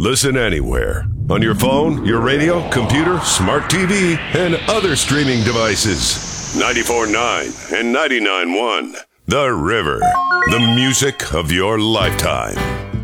Listen anywhere. On your phone, your radio, computer, smart TV, and other streaming devices. 94.9 and 99.1. The River. The music of your lifetime.